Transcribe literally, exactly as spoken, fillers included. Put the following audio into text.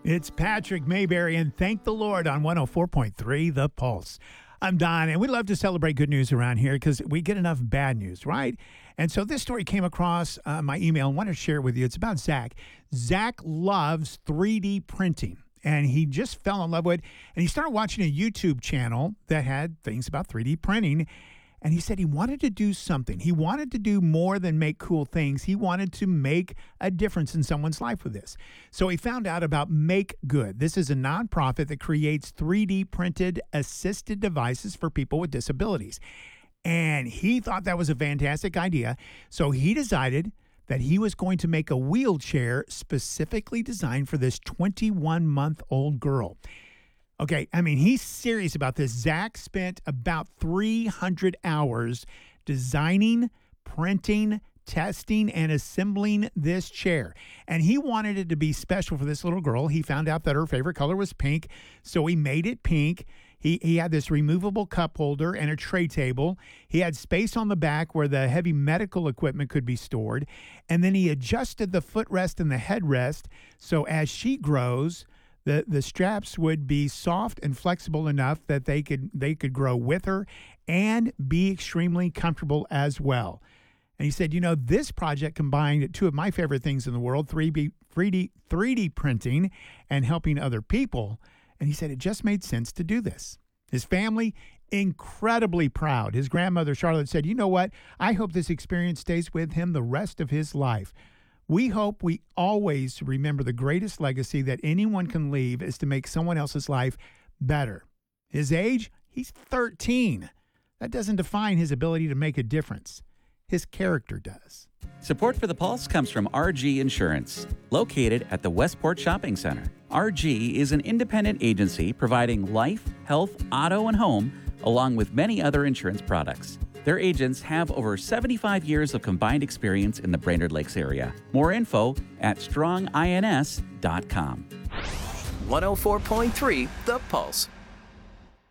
It's Patrick Mayberry, and thank the Lord on one oh four point three The Pulse. I'm Don, and we love to celebrate good news around here because we get enough bad news, right? And so this story came across uh, my email. I want to share it with you. It's about Zach. Zach loves three D printing, and he just fell in love with it. And he started watching a YouTube channel that had things about three D printing. And he said he wanted to do something. He wanted to do more than make cool things. He wanted to make a difference in someone's life with this. So he found out about Make Good. This is a nonprofit that creates three D printed assisted devices for people with disabilities. And he thought that was a fantastic idea. So he decided that he was going to make a wheelchair specifically designed for this twenty-one-month-old girl. Okay, I mean, he's serious about this. Zach spent about three hundred hours designing, printing, testing, and assembling this chair. And he wanted it to be special for this little girl. He found out that her favorite color was pink, so he made it pink. He, he had this removable cup holder and a tray table. He had space on the back where the heavy medical equipment could be stored. And then he adjusted the footrest and the headrest so as she grows, The, the straps would be soft and flexible enough that they could they could grow with her and be extremely comfortable as well. And he said, you know, this project combined two of my favorite things in the world, three D, three D, three D printing and helping other people. And he said it just made sense to do this. His family, incredibly proud. His grandmother, Charlotte, said, you know what? I hope this experience stays with him the rest of his life. We hope we always remember the greatest legacy that anyone can leave is to make someone else's life better. His age? He's thirteen. That doesn't define his ability to make a difference. His character does. Support for The Pulse comes from R G Insurance, located at the Westport Shopping Center. R G is an independent agency providing life, health, auto, and home, along with many other insurance products. Their agents have over seventy-five years of combined experience in the Brainerd Lakes area. More info at strong ins dot com. one oh four point three The Pulse.